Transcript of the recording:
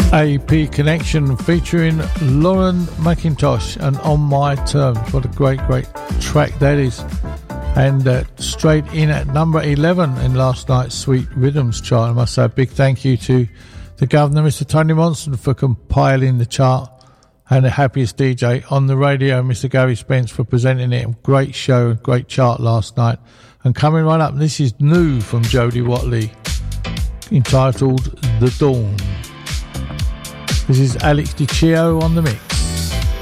AP Connection featuring Lauren McIntosh and On My Terms. What a great track that is. And straight in at number 11 in last night's Sweet Rhythms chart. I must say a big thank you to the Governor, Mr. Tony Monson, for compiling the chart, and the happiest DJ on the radio, Mr. Gary Spence, for presenting it. Great show, great chart last night. And coming right up, this is new from Jody Watley, entitled The Dawn. This is Alex DiCio on the mix.